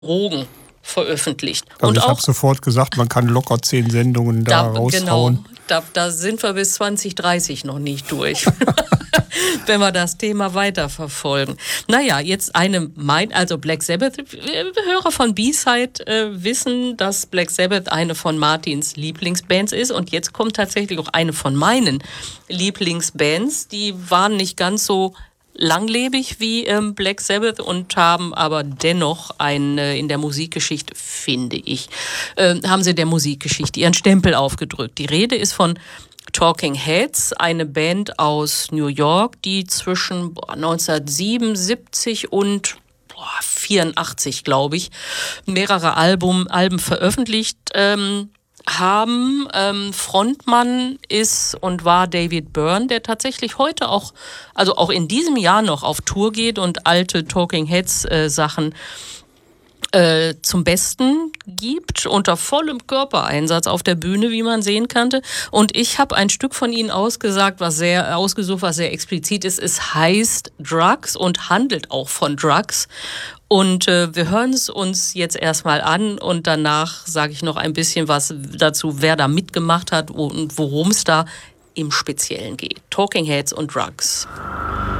Drogen veröffentlicht. Also und ich auch habe sofort gesagt, man kann locker 10 Sendungen da raushauen. Genau, da sind wir bis 2030 noch nicht durch, wenn wir das Thema weiterverfolgen. Naja, jetzt also Black Sabbath, Hörer von B-Side wissen, dass Black Sabbath eine von Martins Lieblingsbands ist, und jetzt kommt tatsächlich auch eine von meinen Lieblingsbands. Die waren nicht ganz so langlebig wie Black Sabbath und haben aber dennoch in der Musikgeschichte, finde ich, haben sie der Musikgeschichte ihren Stempel aufgedrückt. Die Rede ist von Talking Heads, eine Band aus New York, die zwischen 1977 und 84, glaube ich, mehrere Alben veröffentlicht haben. Frontmann ist und war David Byrne, der tatsächlich heute auch in diesem Jahr noch auf Tour geht und alte Talking Heads Sachen zum Besten gibt, unter vollem Körpereinsatz auf der Bühne, wie man sehen konnte. Und ich habe ein Stück von ihnen ausgesucht, was sehr explizit ist. Es heißt Drugs und handelt auch von Drugs. Und wir hören es uns jetzt erstmal an und danach sage ich noch ein bisschen was dazu, wer da mitgemacht hat und worum es da im Speziellen geht. Talking Heads und Drugs.